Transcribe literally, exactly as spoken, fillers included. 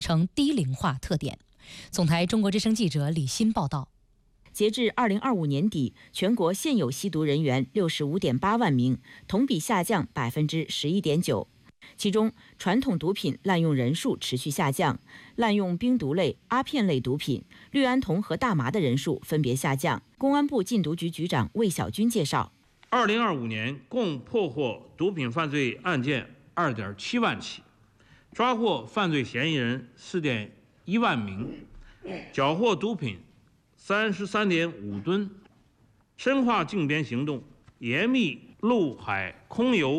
呈低龄化特点。总台中国之声记者李欣报道。 截至二零二五年底，全国现有吸毒人员六十五点八万名，同比下降百分之十一点九。其中，传统毒品滥用人数持续下降，滥用冰毒类、阿片类毒品、氯胺酮和大麻的人数分别下降。公安部禁毒局局长魏小军介绍， 二零二五年共破获毒品犯罪案件二点七万起，抓获犯罪嫌疑人四点一万名，缴获毒品三十三点五吨，深化禁边行动，严密陆海空邮